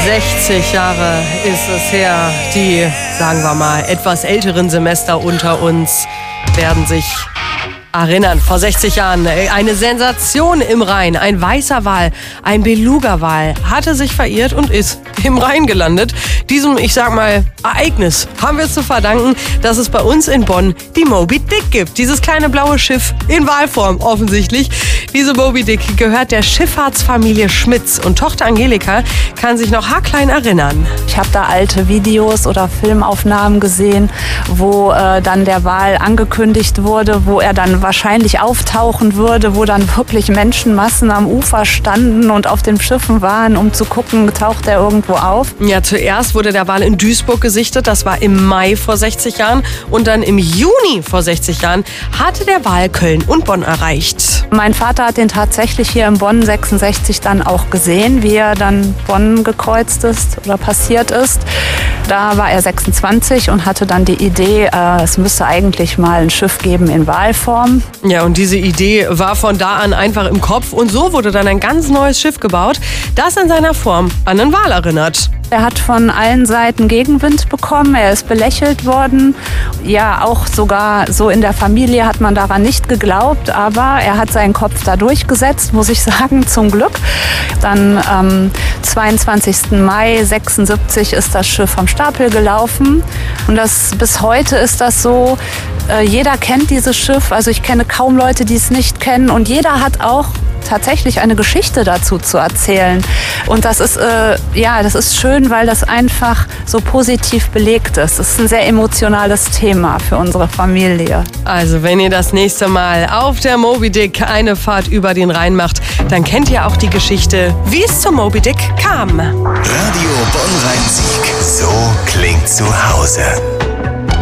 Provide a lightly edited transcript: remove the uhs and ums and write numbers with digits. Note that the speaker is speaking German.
60 Jahre ist es her. Die, sagen wir mal, etwas älteren Semester unter uns werden sich erinnern. Vor 60 Jahren eine Sensation im Rhein. Ein weißer Wal, ein Beluga-Wal, hatte sich verirrt und ist im Rhein gelandet. Diesem, ich sag mal, Ereignis haben wir zu verdanken, dass es bei uns in Bonn die Moby Dick gibt. Dieses kleine blaue Schiff in Walform offensichtlich. Diese Moby Dick gehört der Schifffahrtsfamilie Schmitz und Tochter Angelika kann sich noch haarklein erinnern. Ich habe da alte Videos oder Filmaufnahmen gesehen, wo dann der Wal angekündigt wurde, wo er dann wahrscheinlich auftauchen würde, wo dann wirklich Menschenmassen am Ufer standen und auf den Schiffen waren, um zu gucken, taucht er irgendwo auf. Ja, zuerst wurde der Wal in Duisburg gesichtet, das war im Mai vor 60 Jahren und dann im Juni vor 60 Jahren hatte der Wal Köln und Bonn erreicht. Mein Vater hat den tatsächlich hier in Bonn 66 dann auch gesehen, wie er dann Bonn gekreuzt ist oder passiert ist. Da war er 26 und hatte dann die Idee, es müsste eigentlich mal ein Schiff geben in Walform. Ja, und diese Idee war von da an einfach im Kopf und so wurde dann ein ganz neues Schiff gebaut, das in seiner Form an einen Wal erinnert. Er hat von allen Seiten Gegenwind bekommen, er ist belächelt worden. Ja, auch sogar so in der Familie hat man daran nicht geglaubt, aber er hat seinen Kopf da durchgesetzt, muss ich sagen, zum Glück. Dann am 22. Mai 76 ist das Schiff vom Stapel gelaufen und bis heute ist das so. Jeder kennt dieses Schiff, also ich kenne kaum Leute, die es nicht kennen und jeder hat auch tatsächlich eine Geschichte dazu zu erzählen. Und das ist schön, weil das einfach so positiv belegt ist. Es ist ein sehr emotionales Thema für unsere Familie. Also wenn ihr das nächste Mal auf der Moby Dick eine Fahrt über den Rhein macht, dann kennt ihr auch die Geschichte, wie es zur Moby Dick kam. Radio Bonn-Rhein-Sieg. So klingt zu Hause.